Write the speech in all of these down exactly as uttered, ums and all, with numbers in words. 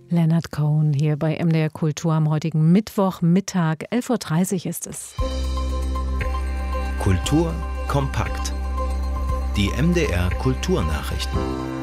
Leonard Cohen hier bei M D R Kultur am heutigen Mittwochmittag. elf Uhr dreißig ist es. Kultur kompakt. Die M D R Kulturnachrichten.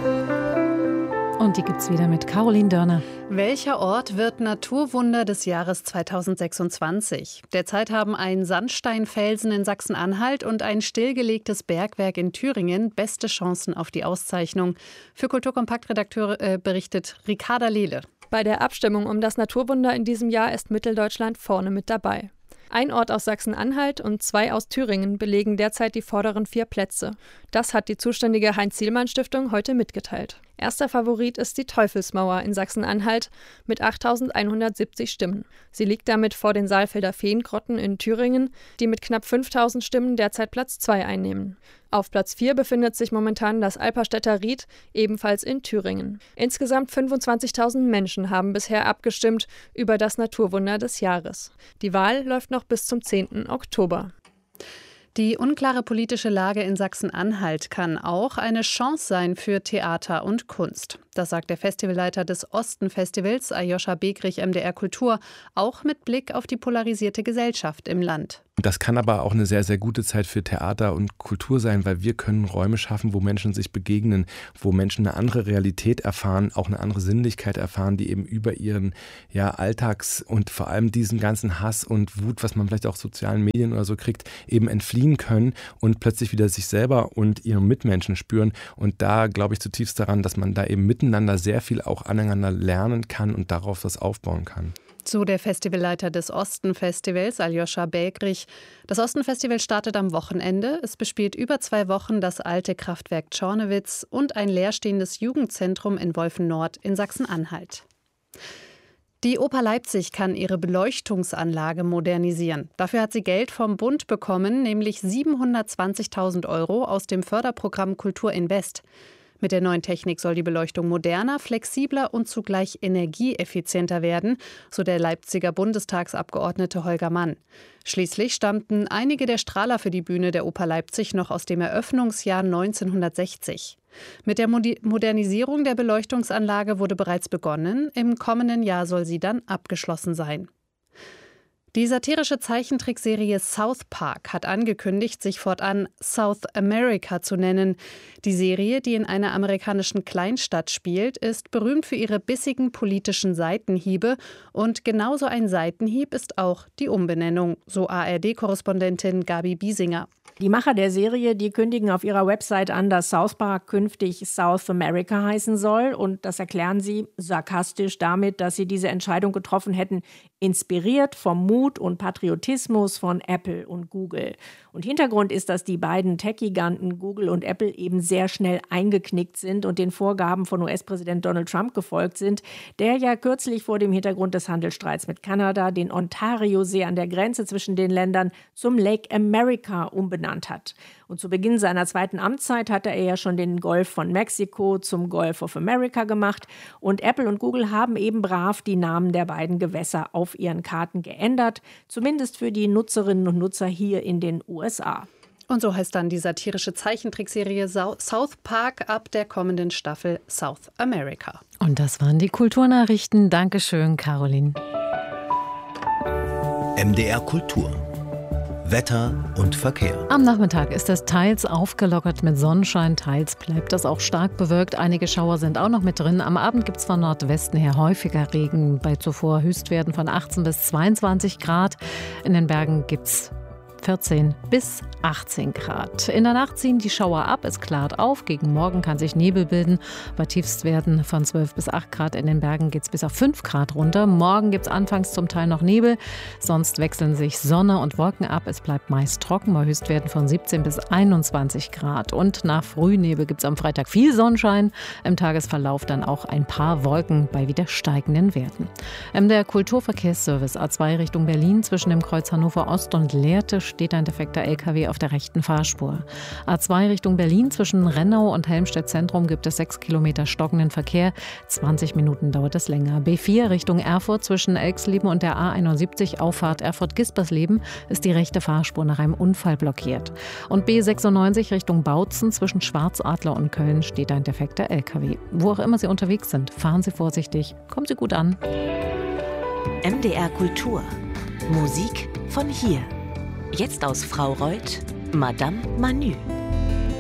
Und die gibt's wieder mit Caroline Dörner. Welcher Ort wird Naturwunder des Jahres zweitausendsechsundzwanzig? Derzeit haben ein Sandsteinfelsen in Sachsen-Anhalt und ein stillgelegtes Bergwerk in Thüringen beste Chancen auf die Auszeichnung. Für Kulturkompakt-Redakteur äh, berichtet Ricarda Lehle. Bei der Abstimmung um das Naturwunder in diesem Jahr ist Mitteldeutschland vorne mit dabei. Ein Ort aus Sachsen-Anhalt und zwei aus Thüringen belegen derzeit die vorderen vier Plätze. Das hat die zuständige Heinz-Sielmann-Stiftung heute mitgeteilt. Erster Favorit ist die Teufelsmauer in Sachsen-Anhalt mit achttausendeinhundertsiebzig Stimmen. Sie liegt damit vor den Saalfelder Feengrotten in Thüringen, die mit knapp fünftausend Stimmen derzeit Platz zwei einnehmen. Auf Platz vier befindet sich momentan das Alperstädter Ried, ebenfalls in Thüringen. Insgesamt fünfundzwanzigtausend Menschen haben bisher abgestimmt über das Naturwunder des Jahres. Die Wahl läuft noch bis zum zehnten Oktober. Die unklare politische Lage in Sachsen-Anhalt kann auch eine Chance sein für Theater und Kunst. Das sagt der Festivalleiter des Osten-Festivals, Aljoscha Begrich, M D R Kultur, auch mit Blick auf die polarisierte Gesellschaft im Land. Das kann aber auch eine sehr, sehr gute Zeit für Theater und Kultur sein, weil wir können Räume schaffen, wo Menschen sich begegnen, wo Menschen eine andere Realität erfahren, auch eine andere Sinnlichkeit erfahren, die eben über ihren ja, Alltags- und vor allem diesen ganzen Hass und Wut, was man vielleicht auch sozialen Medien oder so kriegt, eben entfliehen können und plötzlich wieder sich selber und ihre Mitmenschen spüren. Und da glaube ich zutiefst daran, dass man da eben miteinander sehr viel auch aneinander lernen kann und darauf was aufbauen kann. So der Festivalleiter des Osten-Festivals, Aljoscha Begrich. Das Osten-Festival startet am Wochenende. Es bespielt über zwei Wochen das alte Kraftwerk Czornewitz und ein leerstehendes Jugendzentrum in Wolfen-Nord in Sachsen-Anhalt. Die Oper Leipzig kann ihre Beleuchtungsanlage modernisieren. Dafür hat sie Geld vom Bund bekommen, nämlich siebenhundertzwanzigtausend Euro aus dem Förderprogramm Kultur Invest. Mit der neuen Technik soll die Beleuchtung moderner, flexibler und zugleich energieeffizienter werden, so der Leipziger Bundestagsabgeordnete Holger Mann. Schließlich stammten einige der Strahler für die Bühne der Oper Leipzig noch aus dem Eröffnungsjahr neunzehnhundertsechzig. Mit der Modernisierung der Beleuchtungsanlage wurde bereits begonnen. Im kommenden Jahr soll sie dann abgeschlossen sein. Die satirische Zeichentrickserie South Park hat angekündigt, sich fortan South America zu nennen. Die Serie, die in einer amerikanischen Kleinstadt spielt, ist berühmt für ihre bissigen politischen Seitenhiebe. Und genauso ein Seitenhieb ist auch die Umbenennung, so A R D-Korrespondentin Gabi Biesinger. Die Macher der Serie, die kündigen auf ihrer Website an, dass South Park künftig South America heißen soll. Und das erklären sie sarkastisch damit, dass sie diese Entscheidung getroffen hätten, inspiriert vom Mut und Patriotismus von Apple und Google. Und Hintergrund ist, dass die beiden Tech-Giganten Google und Apple eben sehr schnell eingeknickt sind und den Vorgaben von U S-Präsident Donald Trump gefolgt sind, der ja kürzlich vor dem Hintergrund des Handelsstreits mit Kanada den Ontario-See an der Grenze zwischen den Ländern zum Lake America umbenannt hat. Und zu Beginn seiner zweiten Amtszeit hatte er ja schon den Golf von Mexiko zum Gulf of America gemacht. Und Apple und Google haben eben brav die Namen der beiden Gewässer auf ihren Karten geändert, zumindest für die Nutzerinnen und Nutzer hier in den U S A. Und so heißt dann die satirische Zeichentrickserie South Park ab der kommenden Staffel South America. Und das waren die Kulturnachrichten. Dankeschön, Caroline. M D R Kultur. Wetter und Verkehr. Am Nachmittag ist es teils aufgelockert mit Sonnenschein, teils bleibt das auch stark bewölkt. Einige Schauer sind auch noch mit drin. Am Abend gibt es von Nordwesten her häufiger Regen, bei zuvor Höchstwerten von achtzehn bis zweiundzwanzig Grad. In den Bergen gibt es vierzehn bis achtzehn Grad. In der Nacht ziehen die Schauer ab, es klart auf. Gegen Morgen kann sich Nebel bilden. Bei Tiefstwerten von zwölf bis acht Grad. In den Bergen geht es bis auf fünf Grad runter. Morgen gibt es anfangs zum Teil noch Nebel. Sonst wechseln sich Sonne und Wolken ab. Es bleibt meist trocken bei Höchstwerten von siebzehn bis einundzwanzig Grad. Und nach Frühnebel gibt es am Freitag viel Sonnenschein. Im Tagesverlauf dann auch ein paar Wolken bei wieder steigenden Werten. Der Kulturverkehrsservice A zwei Richtung Berlin zwischen dem Kreuz Hannover Ost und Lehrte steht ein defekter L K W auf der rechten Fahrspur. A zwei Richtung Berlin zwischen Rennau und Helmstedt Zentrum gibt es sechs Kilometer stockenden Verkehr. zwanzig Minuten dauert es länger. B vier Richtung Erfurt zwischen Elxleben und der A einundsiebzig Auffahrt Erfurt-Gispersleben ist die rechte Fahrspur nach einem Unfall blockiert. Und B sechsundneunzig Richtung Bautzen zwischen Schwarzadler und Köln steht ein defekter L K W. Wo auch immer Sie unterwegs sind, fahren Sie vorsichtig, kommen Sie gut an. M D R Kultur. Musik von hier. Jetzt aus Fraureuth, Madame Manu.